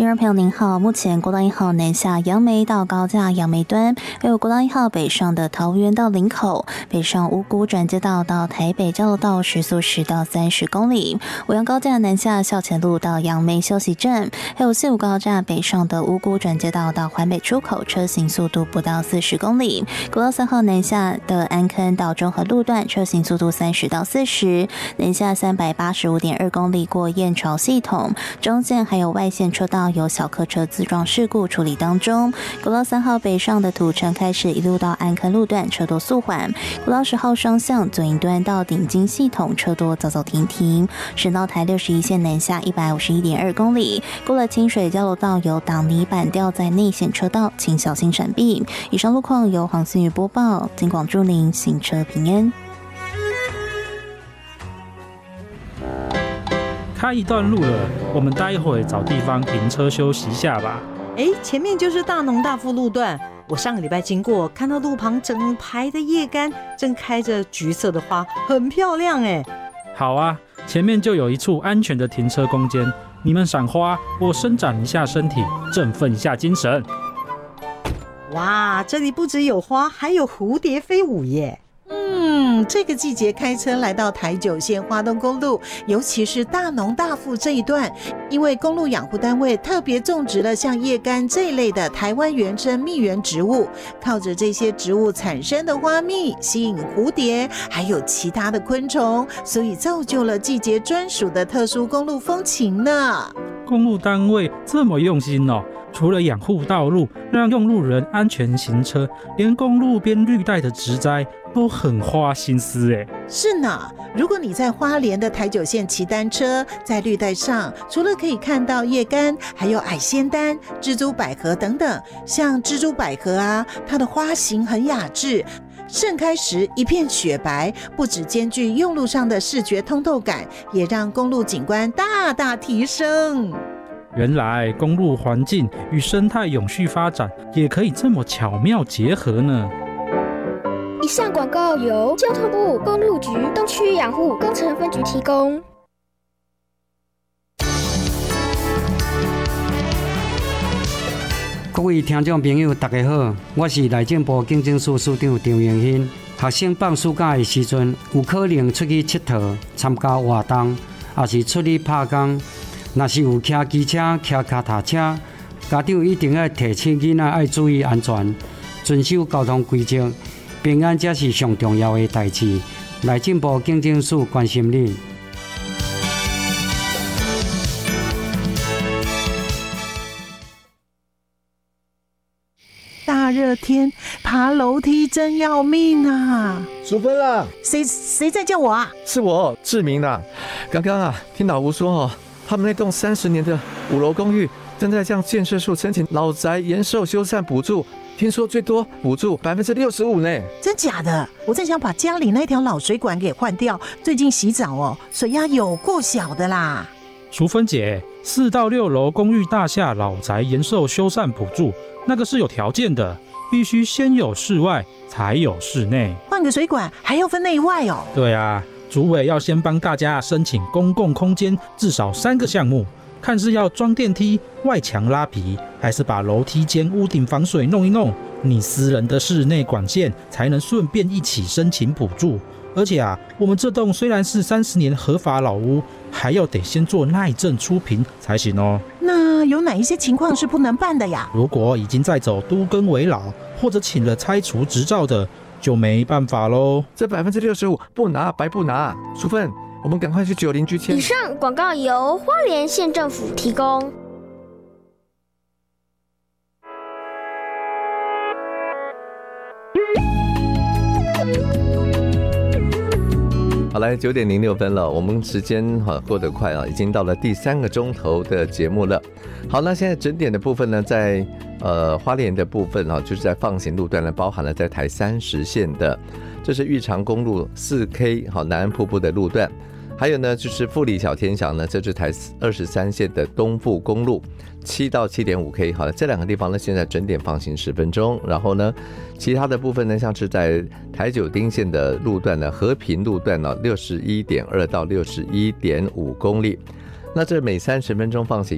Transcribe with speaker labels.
Speaker 1: 众朋友您好，目前国道1号南下杨梅到高架杨梅端，还有国道1号北上的桃园到林口，北上五股转接道到台北交流道时速10到30公里。五杨高架南下校前路到杨梅休息站，还有西武高架北上的五股转接道到环北出口，车行速度不到40公里。国道3号南下的安坑到中和路段，车行速度30到40，南下385.2公里过燕巢系统，中线还有外线车道有小客车自撞事故处理当中。国道3号北上的土城开始一路到安坑路段车多速缓，国道10号双向左营端到顶金系统车多走走停停。省道台61线南下151.2公里，过了清水交流道有挡泥板掉在内线车道，请小心闪避。以上路况由黄思瑜播报，警广祝您行车平安。
Speaker 2: 开一段路了，我们待会找地方停车休息一下吧。
Speaker 3: 前面就是大农大富路段，我上个礼拜经过，看到路旁整排的叶柑正开着橘色的花，很漂亮哎。
Speaker 2: 好啊，前面就有一处安全的停车空间，你们赏花，我伸展一下身体，振奋一下精神。
Speaker 3: 哇，这里不只有花，还有蝴蝶飞舞耶。
Speaker 4: 这个季节开车来到台9线花东公路，尤其是大农大富这一段，因为公路养护单位特别种植了像叶柑这一类的台湾原生蜜源植物，靠着这些植物产生的花蜜吸引蝴蝶还有其他的昆虫，所以造就了季节专属的特殊公路风情呢。
Speaker 2: 公路单位这么用心哦，除了养护道路，让用路人安全行车，连公路边绿带的植栽都很花心思耶。
Speaker 4: 是呢，如果你在花莲的台9线骑单车，在绿带上除了可以看到叶柑，还有矮仙丹、蜘蛛百合等等。像蜘蛛百合啊，它的花型很雅致，盛开时一片雪白，不只兼具用路上的视觉通透感，也让公路景观大大提升。
Speaker 2: 原来公路环境与生态永续发展也可以这么巧妙结合呢。
Speaker 5: 以上广告由交通部公路局东区养护工程分局提供。
Speaker 6: 各位听众朋友大家好，我是内政部警政署署长张永新。学生放暑假的时阵，有可能出去佚佗、参加活动，也是出去拍工。若是有骑机车、骑脚踏车，家长一定要提醒囡仔要注意安全，遵守交通规则，平安才是上重要的代志。内政部警政署关心你。
Speaker 4: 大热天爬楼梯真要命啊！
Speaker 7: 淑芬啊，
Speaker 4: 谁在叫我啊？
Speaker 7: 是我志明啊。刚刚啊，听老吴说他们那栋30年的5楼公寓正在向建设署申请老宅延寿修缮补助，听说最多补助65%呢。
Speaker 4: 真假的？我正想把家里那条老水管给换掉，最近洗澡水压有够小的啦。
Speaker 2: 淑芬姐，4到6楼公寓大厦老宅延寿修缮补助，那个是有条件的，必须先有室外才有室内。
Speaker 4: 换个水管还要分内外哦？
Speaker 2: 对啊，主委要先帮大家申请公共空间至少3个项目，看是要装电梯、外墙拉皮，还是把楼梯间屋顶防水弄一弄，你私人的室内管线才能顺便一起申请补助。而且啊，我们这栋虽然是30年合法老屋，还要得先做耐震初评才行哦。
Speaker 4: 那有哪一些情况是不能办的呀？
Speaker 2: 如果已经在走都更危老，或者请了拆除执照的，就没办法咯。
Speaker 7: 这65%不拿白不拿。淑芬，我们赶快去90局签。
Speaker 5: 以上广告由花莲县政府提供。
Speaker 8: 好，来9点06分了，我们时间过得快啊，已经到了第3个钟头的节目了。好，那现在整点的部分呢，在花莲的部分就是在放行路段呢，包含了在台30线的，这是玉长公路4K 南安瀑布的路段，还有呢就是富里小天祥呢，这是台23线的东部公路7到7.5K。 好了，这2个地方呢现在整点放行10分钟。然后呢其他的部分呢，像是在台9丁线的路段呢，和平路段呢 61.2 到 61.5 公里，那这每30分钟放行